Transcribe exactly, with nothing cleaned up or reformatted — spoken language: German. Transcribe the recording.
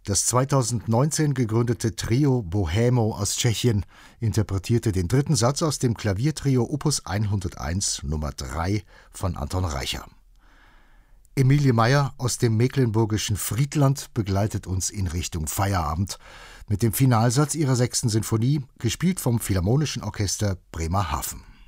Das zweitausendneunzehn gegründete Trio Bohemo aus Tschechien interpretierte den dritten Satz aus dem Klaviertrio Opus hunderteins Nummer drei von Anton Reicher. Emilie Meyer aus dem mecklenburgischen Friedland begleitet uns in Richtung Feierabend mit dem Finalsatz ihrer sechsten Sinfonie, gespielt vom Philharmonischen Orchester Bremerhaven.